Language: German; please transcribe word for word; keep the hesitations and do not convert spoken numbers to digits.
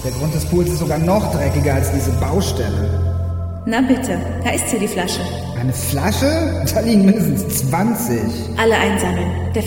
Der Grund des Pools ist sogar noch dreckiger als diese Baustelle. Na bitte, da ist hier die Flasche. Eine Flasche? Da liegen mindestens zwanzig. Alle einsammeln. Der